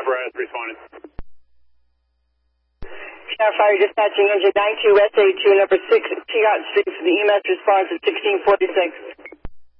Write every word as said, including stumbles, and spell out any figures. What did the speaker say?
apparatus responding. Sheriff Fire dispatching engine nine two S A two number six, Teot Street for the E M S response at sixteen forty-six.